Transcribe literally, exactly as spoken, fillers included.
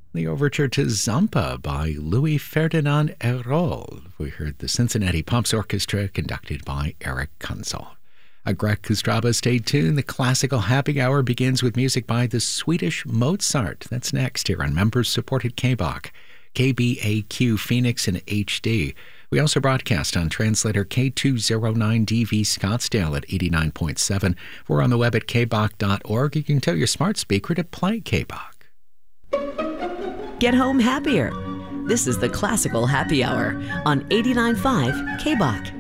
The overture to Zampa by Louis Ferdinand Hérol. We heard the Cincinnati Pops Orchestra conducted by Eric Kunzel. A Greg Kostraba stay tuned. The classical happy hour begins with music by the Swedish Mozart. That's next here on members-supported K B A Q, K B A Q Phoenix in H D. We also broadcast on translator K two oh nine D V Scottsdale at eighty-nine point seven. We're on the web at k b a q dot org. You can tell your smart speaker to play K B A Q. Get home happier. This is the Classical Happy Hour on eighty-nine point five K B A Q.